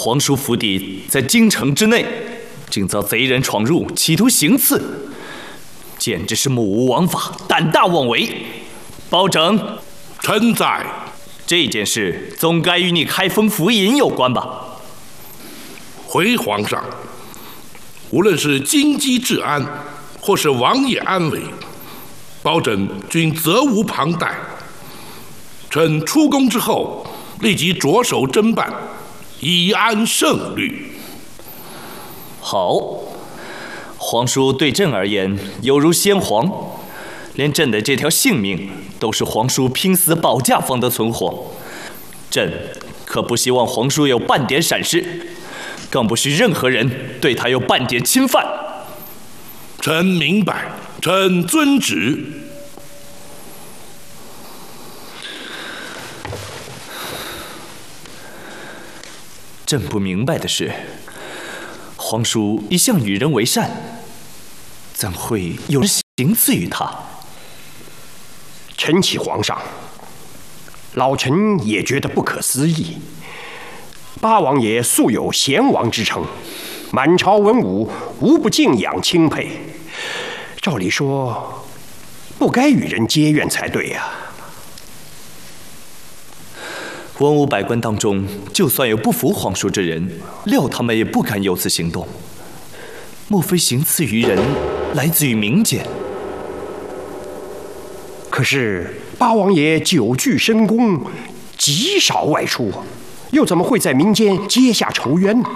皇叔府邸在京城之内，竟遭贼人闯入，企图行刺，简直是目无王法，胆大妄为。包拯， 臣在。 这件事总该与你开封府尹有关吧？ 回皇上，无论是京畿治安，或是王爷安危，包拯均责无旁贷。臣出宫之后，立即着手侦办，以安圣律。 好，皇叔对朕而言犹如先皇，连朕的这条性命都是皇叔拼死保驾方得存活。朕可不希望皇叔有半点闪失，更不许任何人对他有半点侵犯。 臣明白，臣遵旨。 朕不明白的是，皇叔一向与人为善，怎会有人行刺于他？ 臣启皇上，老臣也觉得不可思议。八王爷素有贤王之称，满朝文武无不敬仰钦佩。照理说，不该与人结怨才对呀。 文武百官当中，就算有不服皇叔之人，料他们也不敢有此行动。莫非行刺于人来自于民间？ 可是八王爷久居深宫，极少外出，又怎么会在民间结下仇冤呢？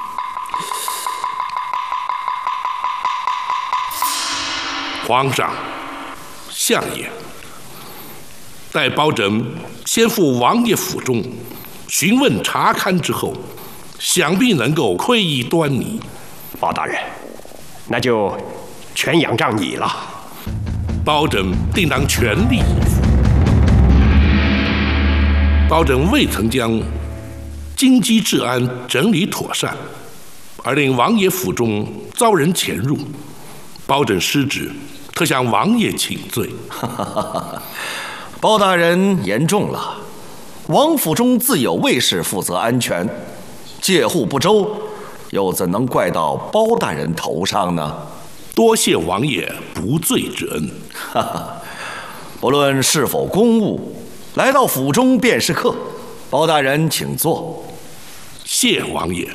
皇上，相爷，待包拯先赴王爷府中询问查勘之后，想必能够窥一端倪。 包大人，那就全仰仗你了。 包拯定当全力以赴。包拯未曾将京畿治安整理妥善，而令王爷府中遭人潜入，包拯失职，特向王爷请罪。 包大人言重了，王府中自有卫士负责安全，戒护不周，又怎能怪到包大人头上呢？ 多谢王爷不罪之恩。 不论是否公务，来到府中便是客。包大人请坐。 谢王爷。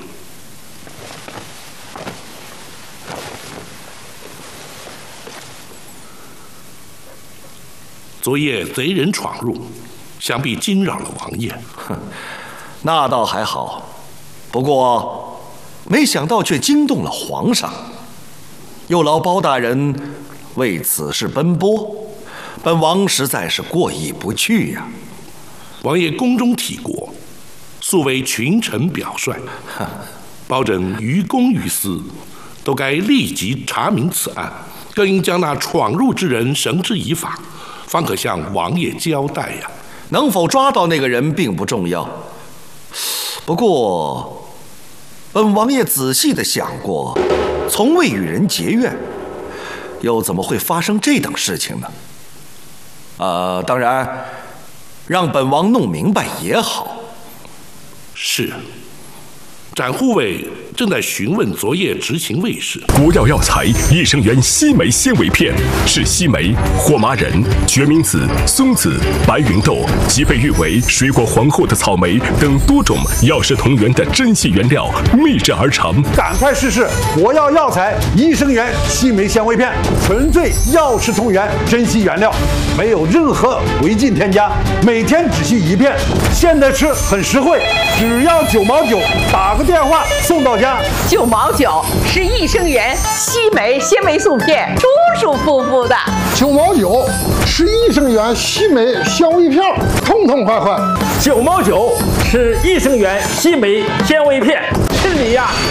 昨夜贼人闯入，想必惊扰了王爷。 那倒还好，不过没想到却惊动了皇上，又劳包大人为此事奔波，本王实在是过意不去呀。 王爷宫中体国，素为群臣表率，包拯于公于私，都该立即查明此案，更应将那闯入之人绳之以法，方可向王爷交代呀。 能否抓到那个人并不重要，不过本王爷仔细地想过，从未与人结怨，又怎么会发生这等事情呢？当然，让本王弄明白也好。 是。展护卫正在询问昨夜执勤卫士。 国药药材益生元硒镁纤维片是硒镁、火麻仁、决明子、松子、白芸豆及被誉为水果皇后的草莓等多种药食同源的珍稀原料秘制而成。 赶快试试国药药材益生元硒镁纤维片，纯粹药食同源珍稀原料，没有任何违禁添加，每天只需1片，现在吃很实惠，只要9毛9，打个电话送到家。 9毛9是益生元硒镁纤维素片，舒舒服服的。 9毛9是益生元硒镁纤维片，痛痛快快。 9毛9是益生元硒镁纤维片，吃你呀更开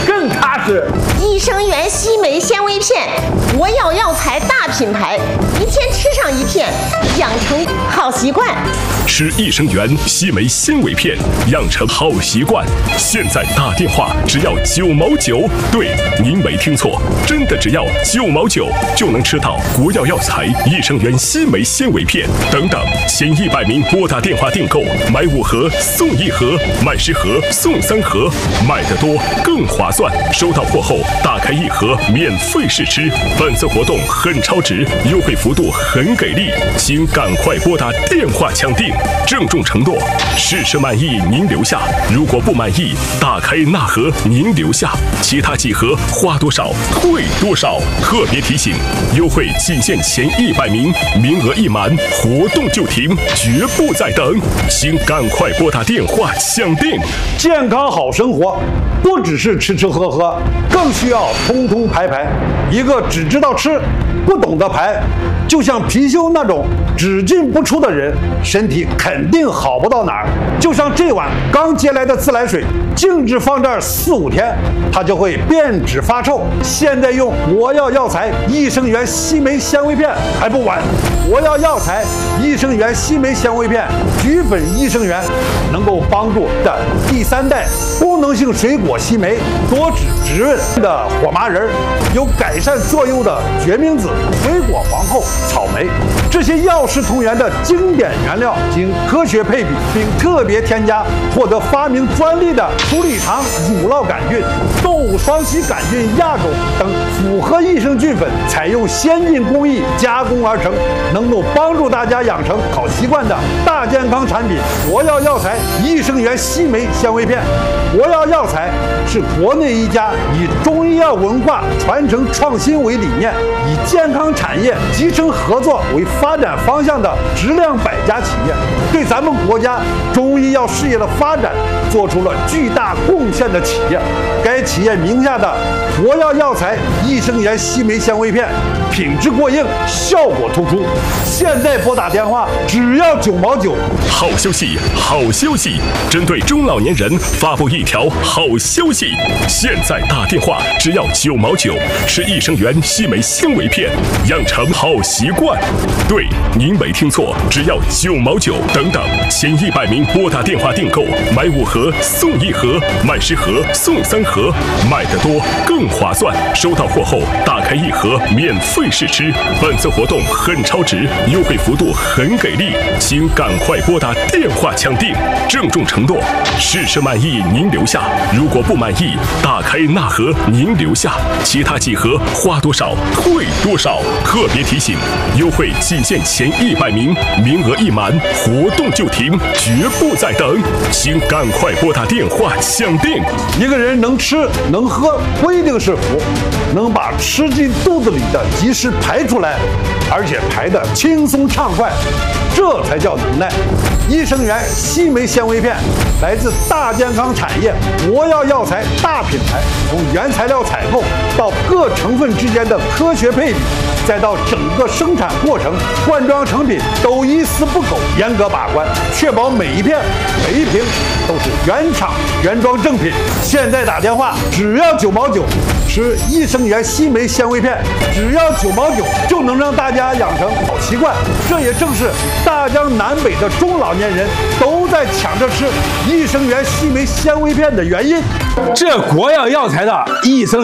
踏实。 益生元硒酶纤维片，国药药材大品牌，一天吃上一片，养成好习惯。 吃益生元硒酶纤维片，养成好习惯。现在打电话只要9毛9，对，您没听错，真的只要9毛9就能吃到国药药材益生元硒酶纤维片。等等，前100名拨打电话订购，买5盒送1盒，买10盒送3盒，买得多更划算。收到货后打开1盒免费试吃。本次活动很超值，优惠幅度很给力，请赶快拨打电话抢订。郑重承诺，试吃满意您留下，如果不满意，打开那盒您留下，其他几盒花多少退多少。特别提醒，优惠仅限前100名，名额一满活动就停，绝不再等，请赶快拨打电话抢订。 健康好生活不只是吃吃喝喝，更需要通通排排。一个只知道吃不懂得排，就像貔貅那种只进不出的人，身体肯定好不到哪儿。就像这碗刚接来的自来水，静置放这儿4、5天，它就会变质发臭。现在用国药药材益生元硒酶纤维片还不晚。国药药材益生元硒酶纤维片，菊粉益生元能够帮助的第3代功能性水果硒酶，多脂滋润的火麻仁，有改善作用的决明子、水果皇后、草莓，这些药食同源的经典原料，经科学配比，并特别添加获得发明专利的鼠李糖乳酪杆菌、动物双歧杆菌亚种等复合益生菌粉，采用先进工艺加工而成，能够帮助大家养成好习惯的大健康产品。国药药材益生元硒酶纤维片。国药药材是国内一家以中医药文化传承创新为理念，以健康产业集成合作为发展方向的质量百家企业，对咱们国家中医药事业的发展做出了巨大贡献的企业。该企业名下的国药药材益生元硒酶纤维片，品质过硬，效果突出。现在拨打电话只要9毛9。 好消息，好消息！针对中老年人发布一条好消息，现在打电话只要9毛9，吃益生元硒酶纤维片，养成好习惯。对，您没听错，只要9毛9。等等，前100名拨打电话订购，买5盒送1盒，买10盒送3盒，买得多更划算。收到货后打开1盒免费试吃。本次活动很超值，优惠幅度很给力，请赶快拨打电话抢订。郑重承诺，试吃满意您留下，如果不满意，打开那盒您留下，其他几盒花多少退多少。特别提醒，优惠仅限前100名，名额一满活动就停，绝不再等，请赶快拨打电话抢订。 一个人能吃能喝不一定是福，能把吃进肚子里的及时排出来，而且排得轻松畅快，这才叫能耐。益生元硒酶纤维片来自大健康产业国药药材大品牌，从原材料采购到各成分之间的科学配比，再到整个生产过程、灌装成品都一丝不苟，严格把关，确保每一片每一瓶都是原厂原装正品。现在打电话只要9毛9，吃益生元硒酶纤维片只要9毛9，就能让大家养成好习惯。这也正是大江南北的中老年人都在抢着吃益生元硒酶纤维片的原因。 这国药药材的益生